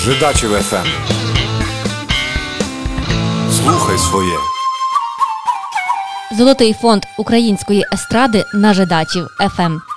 Жидачів ФМ. Слухай своє. Золотий фонд української естради на Жидачів ФМ.